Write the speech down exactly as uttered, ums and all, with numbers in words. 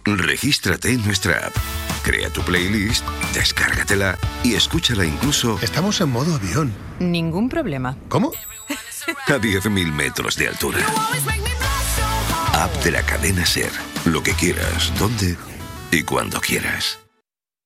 Regístrate en nuestra app, crea tu playlist, descárgatela y escúchala incluso... Estamos en modo avión. Ningún problema. ¿Cómo? A diez mil metros de altura. App de la cadena SER. Lo que quieras, dónde y cuando quieras.